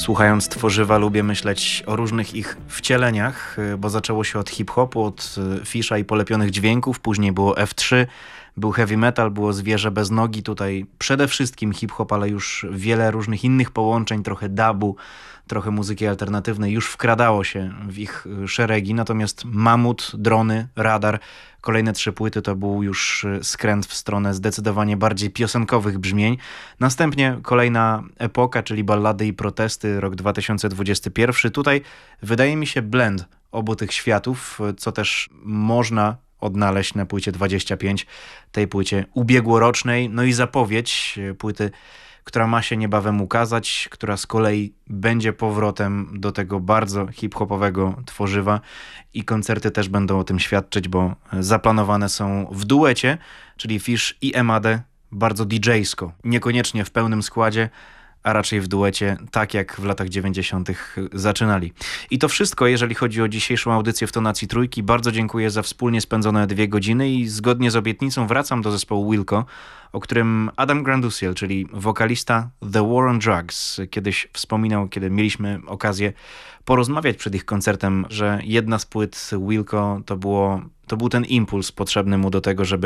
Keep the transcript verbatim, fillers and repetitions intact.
Słuchając Tworzywa lubię myśleć o różnych ich wcieleniach, bo zaczęło się od hip-hopu, od Fisza i polepionych dźwięków, później było F trzy, był heavy metal, było Zwierzę bez nogi, tutaj przede wszystkim hip-hop, ale już wiele różnych innych połączeń, trochę dubu, trochę muzyki alternatywnej już wkradało się w ich szeregi, natomiast Mamut, Drony, Radar, kolejne trzy płyty to był już skręt w stronę zdecydowanie bardziej piosenkowych brzmień. Następnie kolejna epoka, czyli ballady i protesty, rok dwa tysiące dwudziesty pierwszy. Tutaj wydaje mi się blend obu tych światów, co też można odnaleźć na płycie dwadzieścia pięć, tej płycie ubiegłorocznej, no i zapowiedź płyty, która ma się niebawem ukazać, która z kolei będzie powrotem do tego bardzo hip-hopowego tworzywa i koncerty też będą o tym świadczyć, bo zaplanowane są w duecie, czyli Fish i Emade, bardzo didżejsko, niekoniecznie w pełnym składzie, a raczej w duecie, tak jak w latach dziewięćdziesiątych zaczynali. I to wszystko, jeżeli chodzi o dzisiejszą audycję w tonacji trójki. Bardzo dziękuję za wspólnie spędzone dwie godziny i zgodnie z obietnicą wracam do zespołu Wilco, o którym Adam Granduciel, czyli wokalista The War on Drugs, kiedyś wspominał, kiedy mieliśmy okazję porozmawiać przed ich koncertem, że jedna z płyt Wilco to było, to był ten impuls potrzebny mu do tego, żeby